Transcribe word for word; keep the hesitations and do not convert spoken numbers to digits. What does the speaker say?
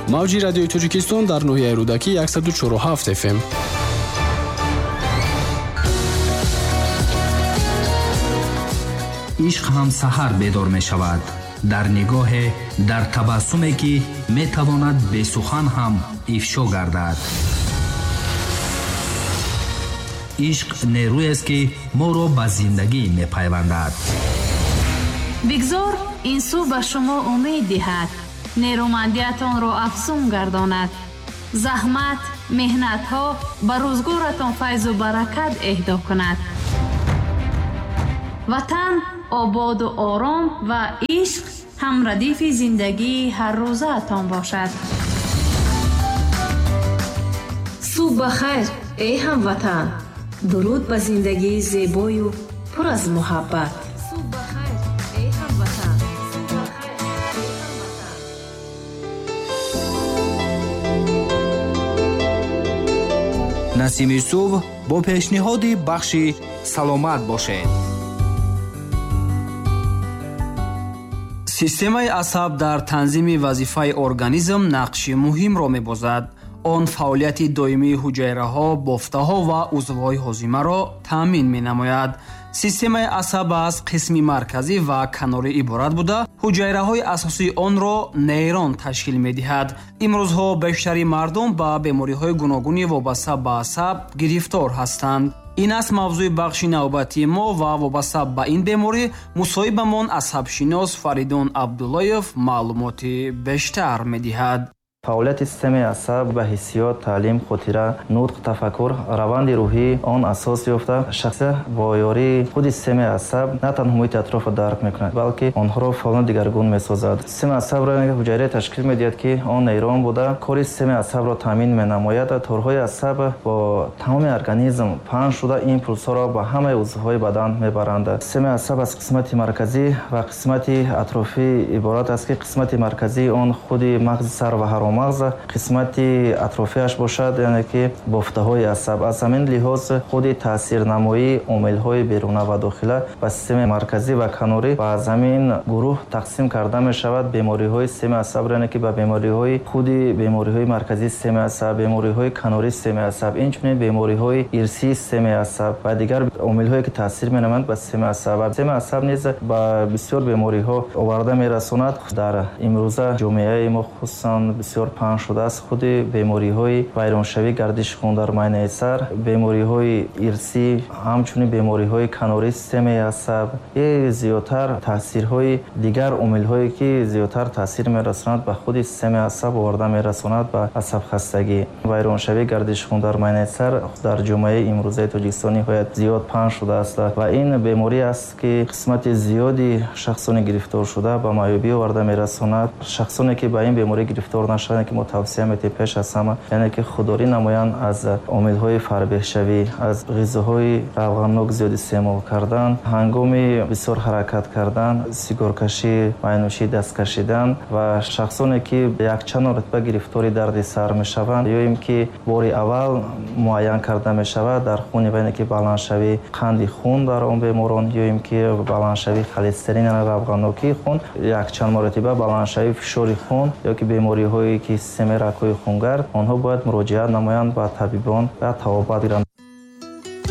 мавҷи радиои Тоҷикистон дар ноҳияи Рӯдакӣ яксаду чору ҳафт эф эм. ишқ ҳам саҳар бедор мешавад. дар нигоҳе, дар табассуме ки метавонад бесухан ҳам ифшо гардад. ишқ нерӯест ки моро ба зиндагӣ мепайвандад. бигзор ин сӯ ба шумо умед диҳад, нерӯмандиатонро афзун гардонад. заҳмат, меҳнатҳо ба рӯзгоратон файзу баракат эҳдо кунад. ватан ободу ором ва ишқ ҳамрадифи зиндагии ҳаррӯзаатон бошад. субҳ бахайр эй ҳамватан, дуруд ба зиндагии зебою пур аз муҳаббат. насими субҳ бо пешниҳоди бахши саломат бошед. системаи асаб дар танзими вазифаи организм нақши муҳимро мебозад. он фаъолияти доимии ҳуҷайраҳо, бофтаҳо ва узвҳои ҳозимаро таъмин менамояд. системаи асаб аз қисми марказӣ ва канорӣ иборат буда, ҳуҷайраҳои асосии онро нейрон ташкил медиҳад. имрӯзҳо бештари мардум ба бемориҳои гуногуни вобаста ба асаб гирифтор ҳастанд. ин аст мавзӯи бахши навбатии мо ва вобаста ба ин беморӣ мусоҳибамон асабшинос Фаридун Абдуллоев маълумоти бештар медиҳад. фаъолияти системаи асаб ба ҳиссиёт, таълим, хотира, нутқ, тафаккур, раванди рӯҳӣ он асос ёфта, шахсия бо ёрии худи системаи асаб на танҳо муҳити атрофро дарк мекунад, балки онҳоро фаъолон дигаргун месозад. системаи асабро ҳуҷайраи ташкил медиҳад, ки он нейрон буда кори системаи асабро таъмин менамояд. торҳои асаб бо тамоми организм паҳн шуда импулсҳоро ба ҳамаи узвҳои бадан мебаранд. системаи асаб аз қисмати марказӣ ва қисмати атрофӣ иборат аст, ки қисмати марказӣ он худи мағзи сар ва ҳаромағз, қисмати атрофиаш бошад, яъне ки бофтаҳои асаб. аз ҳамин лиҳоз худи таъсирнамоии омилҳои беруна ва дохила ба системаи марказӣ ва канорӣ ба аз ҳамин гурӯҳ тақсим карда мешавад. бемориҳои системаи асабро, яъне ки ба бемориҳои худи бемориҳои марказии системаи асаб, бемориҳои канории системаи асаб, инчунин бемориҳои ирсии системаи асаб ва дигар омилҳое ки таъсир менамоянд ба системаи асаб. системаи асаб низ ба бисёр бемориҳо оварда мерасонад. дар имрӯза ҷомеаи мо хусусан бисёр паҳн шудааст худи бемориҳои вайроншавӣ гардиши хун дар майнаи сар, бемориҳои ирсӣ, ҳамчунин бемориҳои канории системаи асаб. и зиёдтар таъсирҳои дигар омилҳое ки зиёдтар таъсир мерасонанд ба худи системаи асаб оварда мерасонад ба асабхастагӣ. вайроншавӣ гардиши хун дар майнаи сар дар ҷомеаи имрӯзаи Тоҷикистон ниҳоят зиёд паҳн шудааст ва ин беморӣ аст ки қисмати зиёди шахсони гирифтор шуда ба маъёбӣ оварда мерасонад. шахсоне ки ба ин беморӣ гирифтор нашуданд, ки мо тавсия метем пеш аз ҳама, яъне ки худдорӣ намоянд аз омилҳои фарбеҳшавӣ, аз ғизоҳои равғаннок зиёд истеъмол кардан, ҳангоми бисёр ҳаракат кардан, сигаркашӣ, майнӯшӣ, даст кашидан ва шахсоне ки якчанд ратиба гирифтори дарди сар мешаванд, ё ин ки бори аввал муайян карда мешавад дар хуни ва, яъне ки баландшавии қанди хун дар он беморон, ё ин ки баландшавии холестерин, яъне равғаннокии хун, якчанд маратиба баландшавии фишори хун, ё ки бемориҳои ки системаи рагҳои хунгард, онҳо бояд муроҷиат намоянд ба табибон ва тавобат гиранд.